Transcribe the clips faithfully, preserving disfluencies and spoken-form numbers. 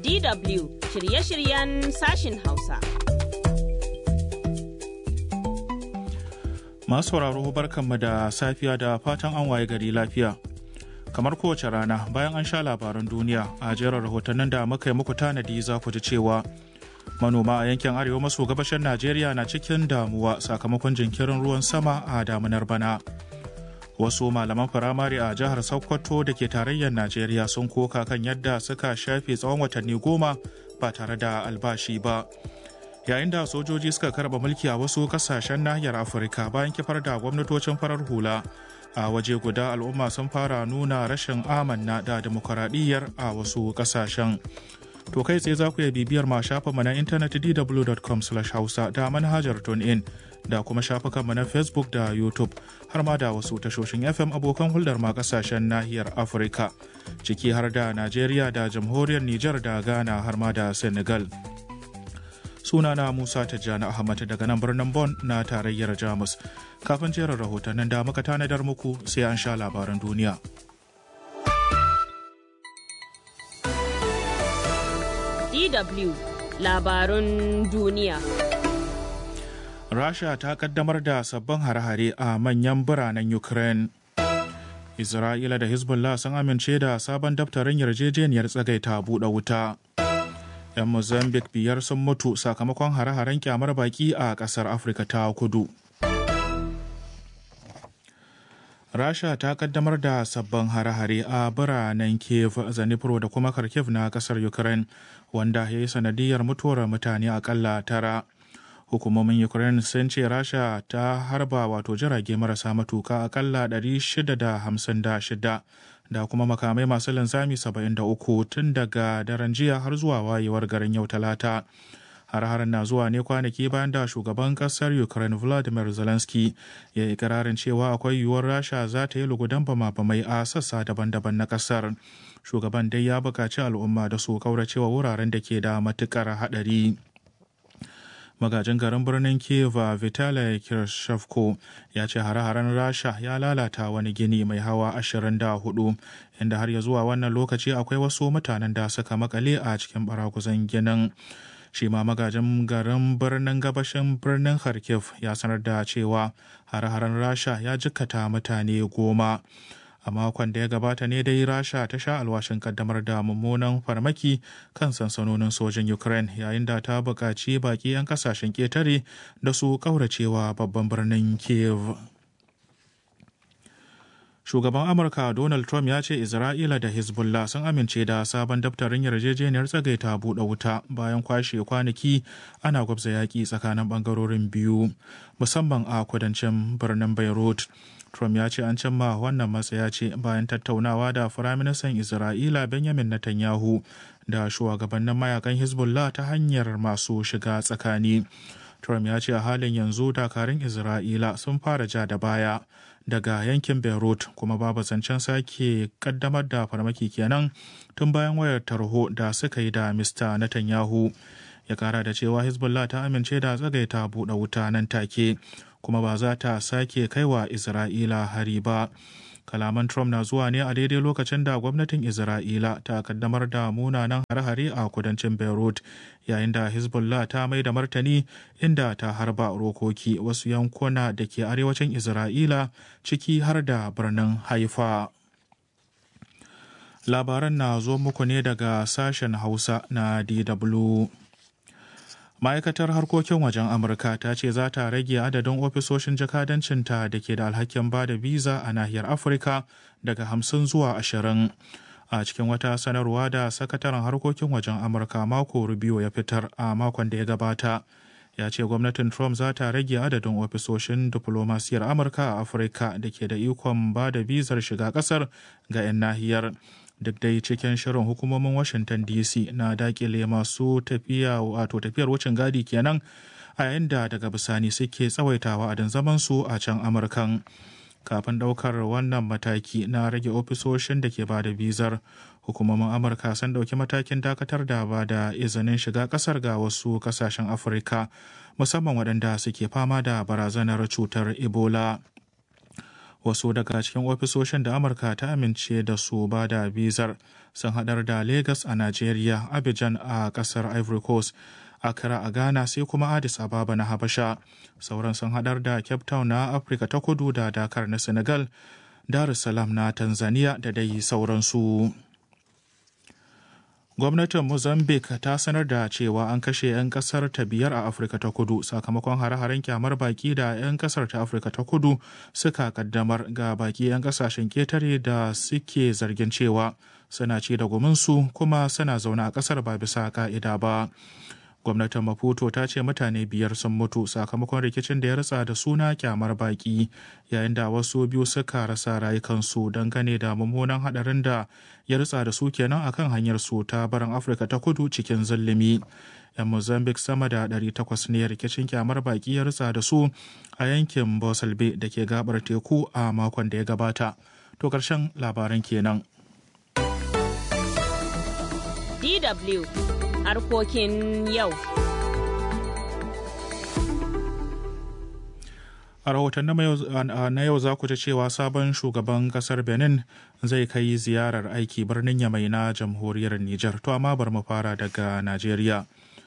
D W shirye-shiryen sashin Hausa. Masu sauraro barkanmu da safiya da fatan an waye gari lafiya. Kamar kowace rana bayan an sha labaran duniya a jerin rahotannin da muka yi muku tanadi za ku ji cewa manoma a yankin arewa maso gabashin Najeriya na cikin damuwa sakamakon jinkirin ruwan sama a damunar bana. Wasu malaman firamare a jihar Sokoto da ke tarayyar Najeriya sun koka kan yadda suka shafe tsawon watanni goma ba tare da albashi ba. Yayin da sojoji suka karba mulki a wasu kasashen nahiyar Afirka bayan kifar da gwamnatocin farar hula, a waje guda al'umma sun fara nuna rashin amanna da demokuraɗiyyar a wasu kasashen. To kai tsaye za ku iya bibiyar ma shafinmu na intanet d w dot com slash hausa da manhajar TuneIn da kuma shafukanmu na Facebook da YouTube har ma da wasu tashoshin F M abokan hulɗar ma kasashen nahiyar Afirka ciki har da Najeriya da jamhuriyar Nijar da Ghana har ma da Senegal. Sunana Musa Tijjani Ahmad daga nan birnin Bonn na tarayyar Jamus. Kafin jerin rahotannin da muka tanadar muku sai an sha labaran duniya. D W labarun duniya. Rasha ta kaddamar da sabbin hare-hare a manyan biranen Ukraine. Isra'ila da Hezbollah sun amince da sabon daftarin yarjejeniyar tsagaita buɗe wuta. 'Yan Mozambique biyar sun mutu sakamakon hare-haren kyamar baki a ƙasar Afirka ta kudu. Rasha ta kaddamar da sabbin hare-hare a biranen Kiev, Dnipro da kuma Kharkiv na ƙasar Ukraine, wanda ya yi sanadiyar mutuwar mutane akalla tara. Hukumomin Ukraine sun ce Rasha ta harba wato jirage marasa matuka akalla ɗari shida da hamsin da shida da kuma makamai masu linzami saba'in da uku tun daga daren jiya har zuwa wayewar garin yau Talata. Har-haren na zuwa ne kwanaki bayan da shugaban kasar Ukraine Volodymyr Zelensky ya yi ikirarin cewa akwai yiwuwar Rasha za ta yi lugudan bama-bamai a sassa daban-daban na kasar. Shugaban dai ya buƙaci al'umma da su kauracewa wuraren da ke da matukar haɗari. Magajin garin birnin Kiev Vitaly Klitschko ya ce hare-haren Rasha ya lalata wani gini mai hawa ashirin da hudu, inda har ya zuwa wannan lokaci akwai wasu mutanen da suka makale a cikin baraguzan ginin. Shi ma magajin garin birnin gabashin birnin Kharkiv ya sanar da cewa hare-haren Rasha ya jikkata mutane goma. A makon da ya gabata ne dai Rasha ta sha alwashin kaddamar da mummunan farmaki kan sansanonin sojin Ukraine, yayin da ta buƙaci baƙi 'yan kasashen ƙetare da su ƙauracewa babban birnin Kiev. Shugaban Amurka Donald Trump ya ce Isra'ila da Hezbollah sun amince da sabon daftarin yarjejeniyar tsagaita buɗe wuta bayan kwashe kwanaki ana gwabza yaƙi tsakanin ɓangarorin biyu, musamman a kudancin birnin Beirut. Trump ya ce an cimma wannan matsaya ce bayan tattaunawa da Firaministan Isra'ila Benjamin Netanyahu da shugabannin mayakan Hezbollah ta hanyar masu shiga tsakani. Trump ya ce a halin yanzu dakarun Isra'ila sun fara ja da baya daga yankin Beirut kuma babu zancen sake kaddamar da farmaki kenan tun bayan wayar tarho da suka yi da Mista Netanyahu. Ya kara da cewa Hezbollah ta amince da tsagaita buɗe wuta nan take kuma ba za ta sake kaiwa Isra'ila hari ba. Kalaman Trump na zuwa ne a daidai lokacin da gwamnatin Isra'ila ta kaddamar da munanan hare-hare a kudancin Beirut, yayin da Hezbollah ta mai da martani inda ta harba rokoki wasu yankuna da ke arewacin Isra'ila ciki har da birnin Haifa. Labaran na zo muku ne daga sashen Hausa na D W. Ma'aikatar harkokin wajen Amurka ta ce za ta rage adadin ofisoshin jakadancinta da ke da alhakin ba da biza a nahiyar Afirka daga hamsin zuwa ashirin. A cikin wata sanarwa da sakataren harkokin wajen Amurka Marco Rubio ya fitar a makon da ya gabata, ya ce gwamnatin Trump za ta rage adadin ofisoshin diflomasiyar Amurka a Afirka da ke da ikon ba da bizar shiga ƙasar ga 'yan nahiyar. Duk dai cikin shirin hukumomin Washington D C na dakile masu tafiya wato tafiyar wucin gadi kenan, a yayin da daga bisani suke tsawaitawa a zaman su a can Amurkan. Kafin daukar wannan mataki na rage ofisoshin da ke bada bizar, hukumomin Amurka sun dauki matakin dakatar da ba da izinin shiga kasar ga wasu kasashen Afirka, musamman waɗanda suke fama da barazanar cutar Ebola. Wasu daga cikin ofisoshin da Amurka ta amince da su ba da bizar sun haɗar da Lagos a Najeriya, Abidjan a ƙasar Ivory Coast, Accra a Ghana, sai kuma Addis Ababa na Habasha. Sauran sun haɗar da Cape Town na Afirka ta Kudu da Dakar na Senegal, Dar es Salaam na Tanzania da dai sauransu. Gwamnatin Mozambique ta sanar da cewa an kashe 'yan kasar ta biyar a Afirka ta Kudu sakamakon hare-haren kyamar baki da 'yan kasar ta Afirka ta Kudu suka kaddamar ga baki 'yan kasashen ketare da suke zargin cewa suna ci da guminsu kuma suna zaune a kasar ba bisa ka'ida ba. Gwamnatin Maputo ta ce mutane biyar sun mutu sakamakon rikicin da ya ratsa da suna kyamar baki, yayin da wasu biyu suka rasa rayukansu dangane da mummunan hadarin da ya ratsa da su kenan akan hanyar su ta barin Afirka ta Kudu cikin zulumi. 'Yan Mozambique sama da ɗari takwas ne rikicin kyamar baki ya ratsa da su a yankin Bosalbe da ke gabar teku a makon da ya gabata. To ƙarshen labaran kenan. D W harkokin yau. A rahoton na yau za ku ji cewa sabon shugaban kasar Benin zai kai ziyarar aiki birnin Yamai na jamhuriyar Nijar. To amma bar mu fara daga Najeriya.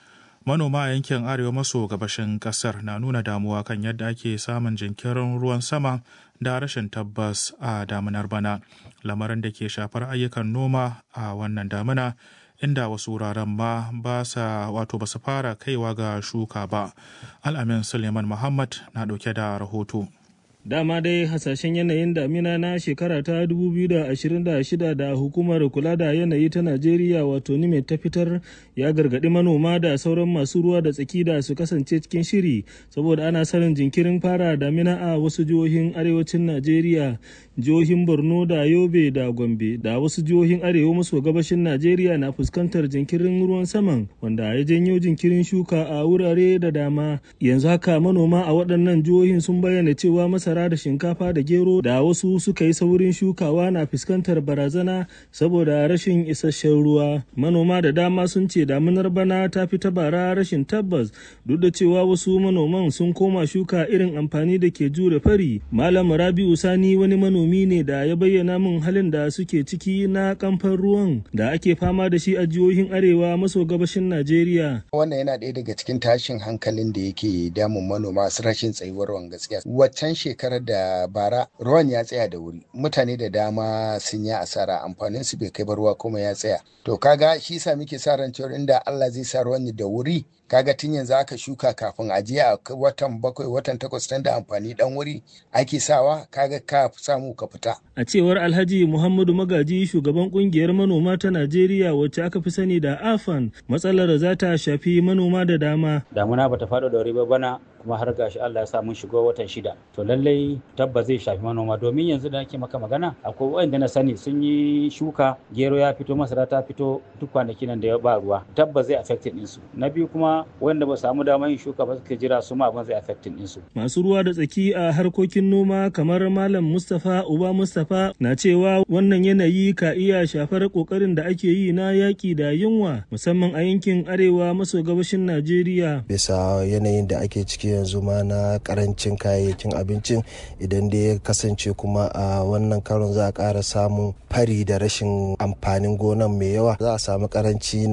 Manoma a yankin arewa maso gabashin kasar na nuna damuwa kan yadda ake samun jinkirin ruwan sama da rashin tabbas a damunar bana, lamarin da ke shafar ayyukan noma a wannan damuna, inda wasu wuraren ma ba sa wato ba su fara kaiwa ga shuka ba. Al'amin Suleiman Muhammad na ɗauke da rahoto. Dama dai hasashen yanayin damina na shekara ta dubu biyu da ashirin da shida da hukumar kula da yanayi ta Najeriya wato NIMET ta fitar ya gargaɗi manoma da sauran masu ruwa da tsaki da su kasance cikin shiri saboda ana sanin jinkirin fara damina a wasu jihohin arewacin Najeriya, jihohin Borno da Yobe da Gombe da wasu jihohin arewa maso gabashin Najeriya na fuskantar jinkirin ruwan saman wanda ya janyo jinkirin shuka a wurare da dama. Yanzu haka manoma a waɗannan jihohin sun bayyana cewa masa da shinkafa da gero da wasu suka yi saurin shukawa na fuskantar barazana saboda rashin isasshen ruwa. Manoma da dama sun ce damunar bana ta fi ta bara rashin tabbas, duk da cewa wasu manoman sun koma shuka irin amfani da ke jure fari. Malam Rabi'u Sani wani manomi ne da ya bayyana min halin da suke ciki na kamfan ruwan da ake fama da shi a jihohin arewa maso gabashin Najeriya. Wannan yana ɗaya daga cikin tashin hankalin da yake damun manoma su rashin tsayuwar ruwan gaskiya. Waccan shekarar da bara ruwan ya tsaya da wuri, mutane da dama sun yi asara, amfanin su bai kai ba ruwa kuma ya tsaya. To kaga shi sa muke sa ran cewa inda Allah zai sa ruwan da wuri, kaga tun yanzu aka shuka kafin a je a watan bakwai watan takwas tun da amfani dan wuri ake sawa, kaga ka samu ka fita. A cewar Alhaji Muhammadu Magaji, shugaban kungiyar manoma ta Najeriya wacce aka fi sani da A F A N, matsalar za ta shafi manoma da dama. Damuna bata faɗo da wuri ba bana, kuma har gashi Allah ya sa mun shigo watan shida. To lallai tabbas zai shafi manoma, domin yanzu da ake maka magana akwai wanda na sani sun yi shuka, gero ya fito, masara ta fito, duk kwanaki nan da ya ba ruwa, tabbas zai affecting ɗinsu. Na biyu kuma wanda ba samu damar yin shuka ba suka jira su ma abin zai affecting ɗinsu. Masu ruwa da tsaki a harkokin noma kamar Malam Mustapha Uba Mustapha na cewa wannan yanayi ka iya shafar kokarin da ake yi na yaƙi da yunwa musamman a yankin arewa maso gabashin Najeriya. Bisa yanayin da ake ciki yanzu ma na karancin kayayyakin abincin, idan da ya kasance kuma a wannan karon za a ƙara samun fari da rashin amfanin gonan mai yawa, za a samu karanci na